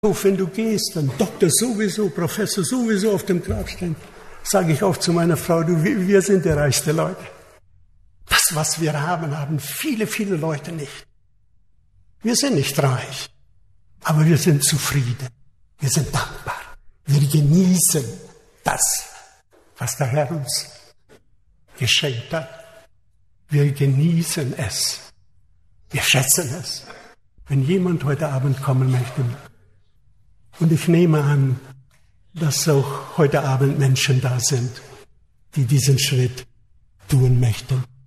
Wenn du gehst, dann Doktor sowieso, Professor sowieso auf dem Grabstein, sage ich oft zu meiner Frau, wir sind die reichsten Leute. Das, was wir haben, haben viele, viele Leute nicht. Wir sind nicht reich, aber wir sind zufrieden. Wir sind dankbar. Wir genießen das, was der Herr uns geschenkt hat. Wir genießen es. Wir schätzen es. Wenn jemand heute Abend kommen möchte, und ich nehme an, dass auch heute Abend Menschen da sind, die diesen Schritt tun möchten.